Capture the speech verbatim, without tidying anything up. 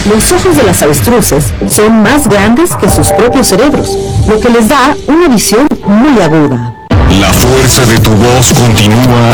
Los ojos de las avestruces son más grandes que sus propios cerebros, lo que les da una visión muy aguda. La fuerza de tu voz continúa